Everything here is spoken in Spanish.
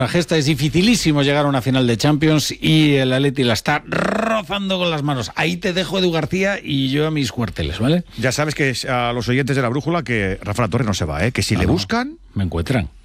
La gesta es dificilísimo llegar a una final de Champions y el Atleti la está rozando con las manos. Ahí te dejo, Edu García, y yo a mis cuarteles, ¿vale? Ya sabes que a los oyentes de La Brújula que Rafa La Torre no se va, que si le buscan... Me encuentran.